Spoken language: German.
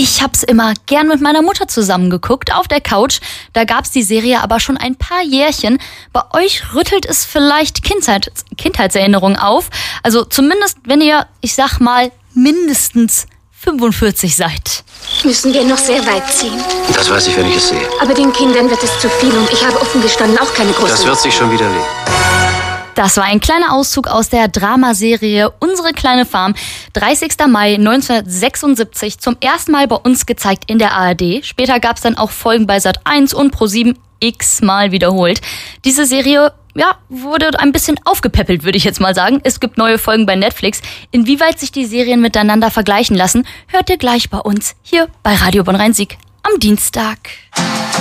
Ich hab's immer gern mit meiner Mutter zusammen geguckt, auf der Couch. Da gab's die Serie aber schon ein paar Jährchen. Bei euch rüttelt es vielleicht Kindheitserinnerungen auf. Also zumindest, wenn ihr, ich sag mal, mindestens 45 seid. Müssen wir noch sehr weit ziehen? Das weiß ich, wenn ich es sehe. Aber den Kindern wird es zu viel und ich habe offen gestanden auch keine große... Das wird sich schon widerlegen. Das war ein kleiner Auszug aus der Dramaserie Unsere kleine Farm. 30. Mai 1976, zum ersten Mal bei uns gezeigt in der ARD. Später gab es dann auch Folgen bei Sat.1 und Pro7 x-mal wiederholt. Diese Serie, wurde ein bisschen aufgepäppelt, würde ich jetzt mal sagen. Es gibt neue Folgen bei Netflix. Inwieweit sich die Serien miteinander vergleichen lassen, hört ihr gleich bei uns hier bei Radio Bonn-Rhein-Sieg am Dienstag.